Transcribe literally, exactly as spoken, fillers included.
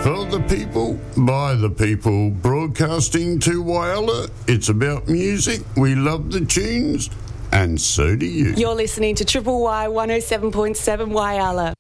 For the people, by the people, broadcasting to Whyalla. It's about music. We love the tunes, and so do you. You're listening to Triple Y one oh seven point seven Whyalla.